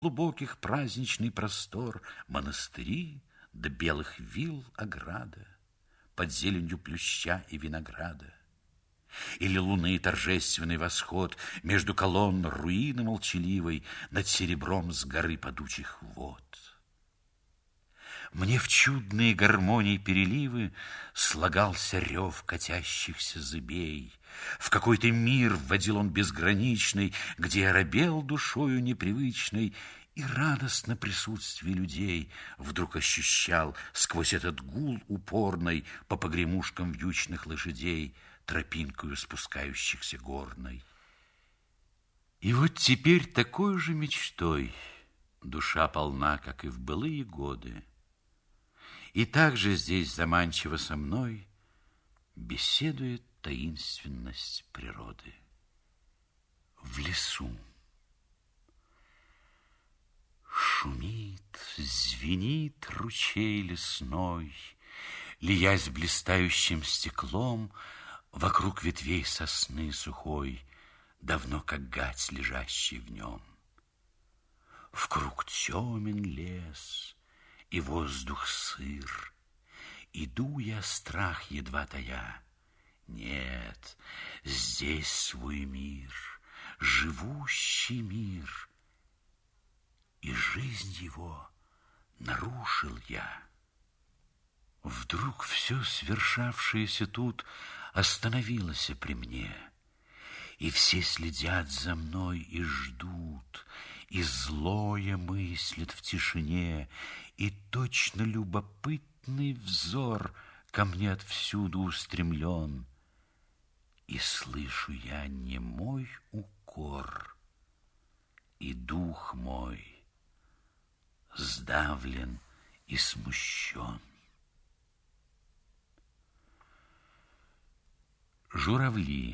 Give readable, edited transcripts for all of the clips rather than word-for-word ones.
глубоких праздничный простор, монастыри до белых вилл ограда, под зеленью плюща и винограда. Или луны торжественный восход между колонн руины молчаливой над серебром с горы падучих вод. Мне в чудные гармонии переливы слагался рев катящихся зыбей. В какой-то мир вводил он безграничный, где я робел душою непривычной и радостно присутствие людей вдруг ощущал сквозь этот гул упорный по погремушкам вьючных лошадей, тропинкою спускающихся горной. И вот теперь такой же мечтой душа полна, как и в былые годы. И также здесь заманчиво со мной беседует таинственность природы. В лесу шумит, звенит ручей лесной, лиясь блистающим стеклом вокруг ветвей сосны сухой, давно как гать, лежащий в нем. Вкруг темен лес, и воздух сыр. Иду я, страх едва тая. Нет, здесь свой мир, живущий мир. И жизнь его нарушил я. Вдруг все свершавшееся тут остановилось при мне, и все следят за мной и ждут, и злое мыслит в тишине, и точно любопытный взор ко мне отвсюду устремлен. И слышу я немой укор, и дух мой сдавлен и смущен. Журавли.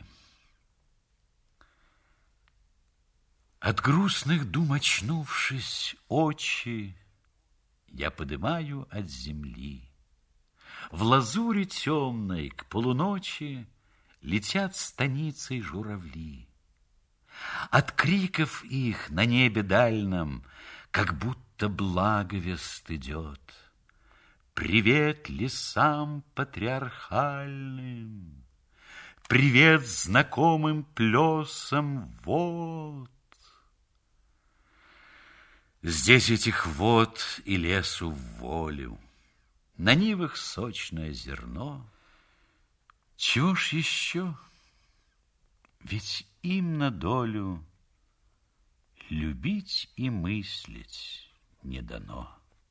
От грустных дум очнувшись, очи я подымаю от земли. В лазури темной к полуночи летят станицей журавли. От криков их на небе дальнем как будто благовест идет. Привет лесам патриархальным, привет знакомым плесам вод. Здесь этих вод и лесу в волю, на нивах сочное зерно. Чего ж еще? Ведь им на долю любить и мыслить не дано.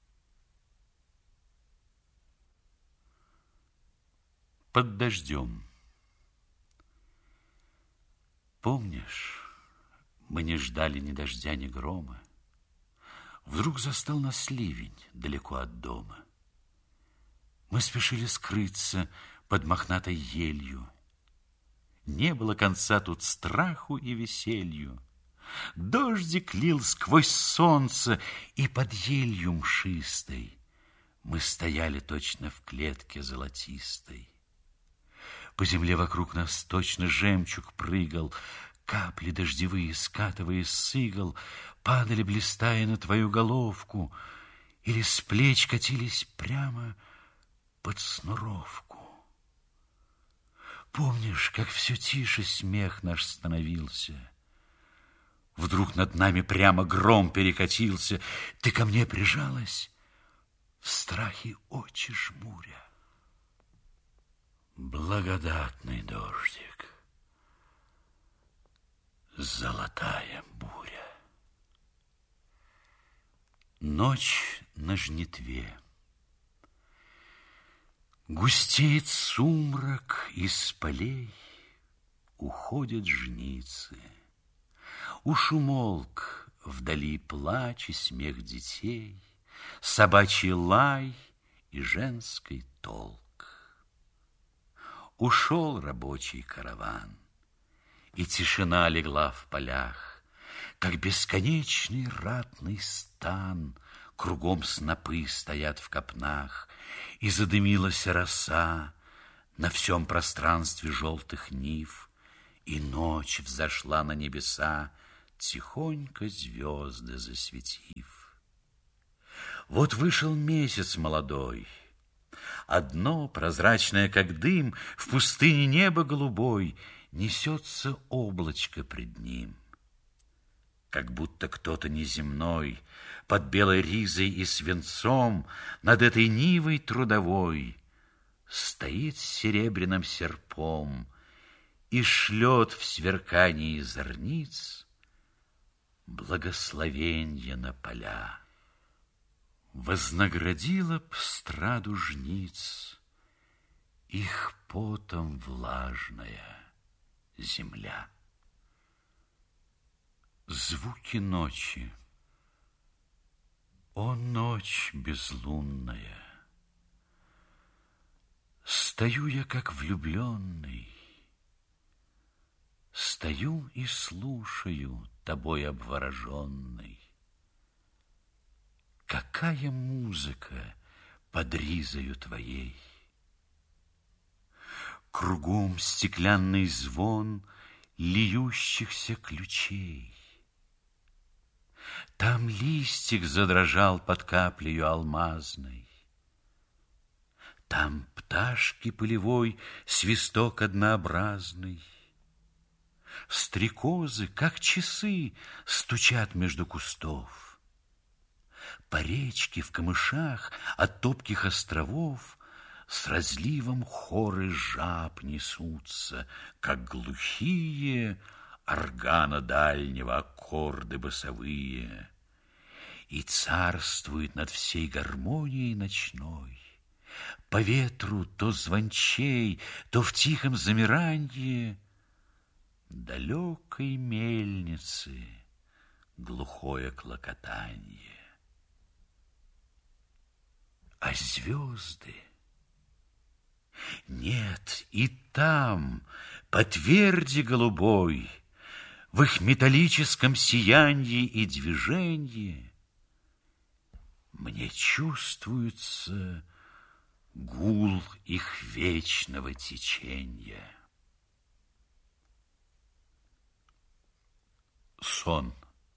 Под дождем. Помнишь, мы не ждали ни дождя, ни грома. Вдруг застал нас ливень далеко от дома. Мы спешили скрыться под мохнатой елью. Не было конца тут страху и веселью. Дождик лил сквозь солнце, и под елью мшистой мы стояли точно в клетке золотистой. По земле вокруг нас точно жемчуг прыгал, капли дождевые, скатываясь с игл, падали, блистая на твою головку, или с плеч катились прямо под снуровку. Помнишь, как все тише смех наш становился? Вдруг над нами прямо гром перекатился. Ты ко мне прижалась, в страхе очи жмуря. Благодатный дождик, золотая буря. Ночь на жнитве. Густеет сумрак, из полей уходят жницы. Уж умолк вдали плач и смех детей, собачий лай и женский толк. Ушел рабочий караван, и тишина легла в полях, как бесконечный ратный стан. Кругом снопы стоят в копнах, и задымилась роса на всем пространстве желтых нив, и ночь взошла на небеса тихонько звезды засветив. Вот вышел месяц молодой, одно, прозрачное, как дым, в пустыне небо голубой, несется облачко пред ним. Как будто кто-то неземной под белой ризой и свинцом над этой нивой трудовой стоит с серебряным серпом и шлет в сверкании зорниц благословенье на поля. Вознаградила б страду жниц их потом влажная земля. Звуки ночи. О, ночь безлунная! Стою я, как влюбленный, стою и слушаю, тобой обвороженный. Какая музыка под ризою твоей! Кругом стеклянный звон льющихся ключей. Там листик задрожал под каплею алмазной. Там пташки полевой свисток однообразный. Стрекозы, как часы, стучат между кустов. По речке в камышах от топких островов с разливом хоры жаб несутся, как глухие органа дальнего аккорды басовые. И царствует над всей гармонией ночной. По ветру то звончей, то в тихом замиранье далекой мельницы глухое клокотанье. А звезды? Нет, и там, по тверди голубой, в их металлическом сиянии и движении мне чувствуется гул их вечного течения. Сон.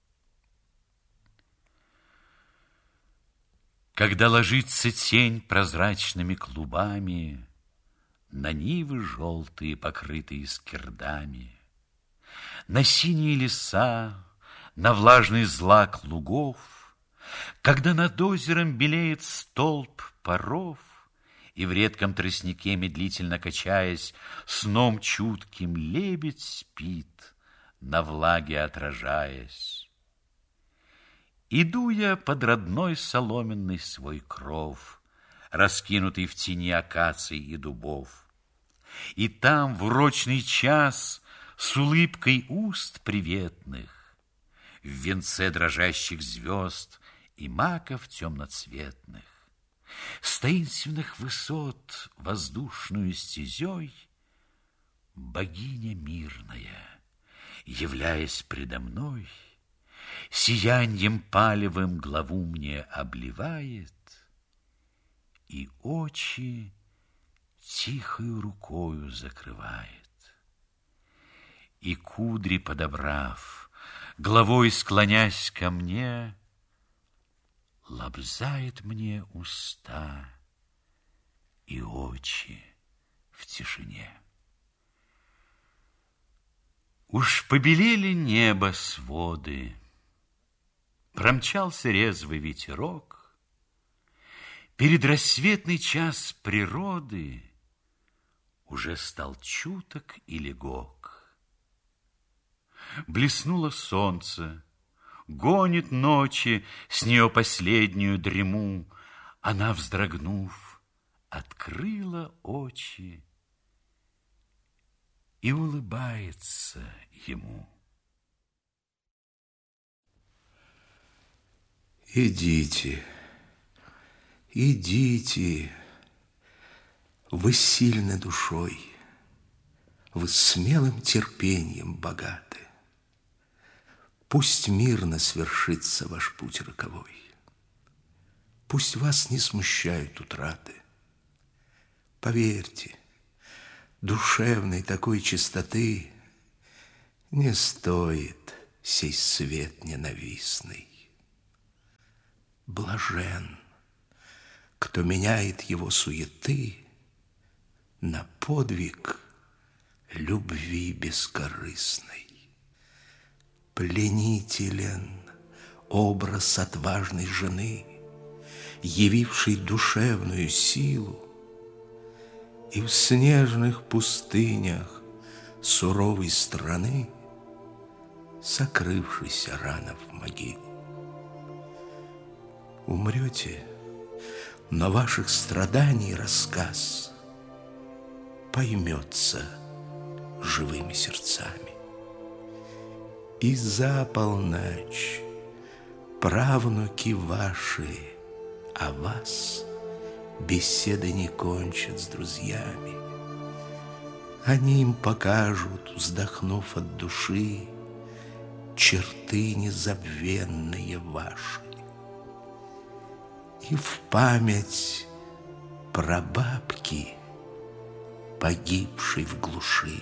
Когда ложится тень прозрачными клубами на нивы желтые, покрытые скирдами, на синие леса, на влажный злак лугов, когда над озером белеет столб паров, и в редком тростнике, медлительно качаясь, сном чутким лебедь спит, на влаге отражаясь. Иду я под родной соломенный свой кров, раскинутый в тени акаций и дубов, и там в урочный час с улыбкой уст приветных, в венце дрожащих звезд и маков темноцветных, с таинственных высот воздушную стезей богиня мирная, являясь предо мной, сияньем палевым главу мне обливает и очи тихою рукою закрывает. И кудри подобрав, головой склонясь ко мне, лобзает мне уста и очи в тишине. Уж побелели небо своды, промчался резвый ветерок, передрассветный час природы уже стал чуток и легок. Блеснуло солнце, гонит ночи с нее последнюю дрему. Она, вздрогнув, открыла очи и улыбается ему. Идите, идите, вы сильны душой, вы смелым терпением богаты. Пусть мирно свершится ваш путь роковой. Пусть вас не смущают утраты. Поверьте, душевной такой чистоты не стоит сей свет ненавистный. Блажен, кто меняет его суеты на подвиг любви бескорыстной. Пленителен образ отважной жены, явившей душевную силу, и в снежных пустынях суровой страны сокрывшийся рано в могилу. Умрете, но ваших страданий рассказ поймется живыми сердцами. И за полночь правнуки ваши о вас беседы не кончат с друзьями. Они им покажут, вздохнув от души, черты незабвенные ваши. И в память прабабки, погибшей в глуши,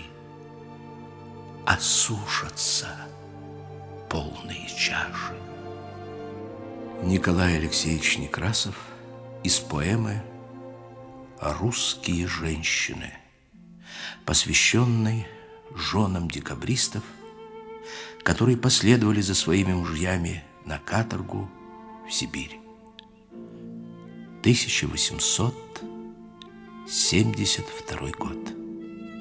осушатся полные чаши. Николай Алексеевич Некрасов из поэмы «Русские женщины», посвященной женам декабристов, которые последовали за своими мужьями на каторгу в Сибирь. 1872 год.